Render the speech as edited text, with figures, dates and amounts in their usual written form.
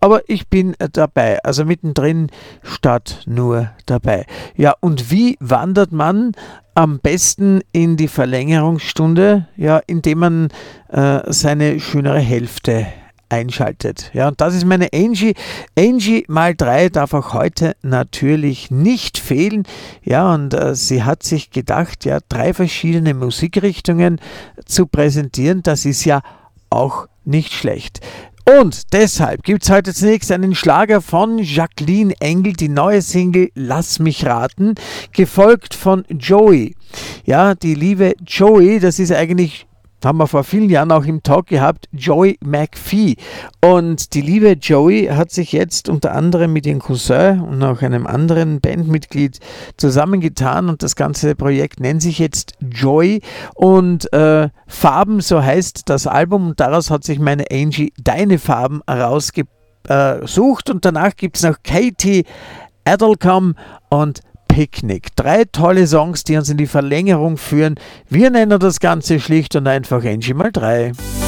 aber ich bin dabei, also mittendrin statt nur dabei. Ja, und wie wandert man am besten in die Verlängerungsstunde? Ja, indem man seine schönere Hälfte einschaltet. Ja, und das ist meine Angie. Angie mal 3 darf auch heute natürlich nicht fehlen. Ja, und sie hat sich gedacht, ja, 3 verschiedene Musikrichtungen zu präsentieren, das ist ja auch nicht schlecht. Und deshalb gibt es heute zunächst einen Schlager von Jacqueline Engel, die neue Single Lass mich raten, gefolgt von Joey. Ja, die liebe Joey, das ist eigentlich, haben wir vor vielen Jahren auch im Talk gehabt, Joey McPhee. Und die liebe Joey hat sich jetzt unter anderem mit ihrem Cousin und auch einem anderen Bandmitglied zusammengetan und das ganze Projekt nennt sich jetzt Joy und Farben, so heißt das Album, und daraus hat sich meine Angie Deine Farben rausgesucht und danach gibt es noch Katie Adelcom und Picnic. 3 tolle Songs, die uns in die Verlängerung führen. Wir nennen das Ganze schlicht und einfach Angie mal 3.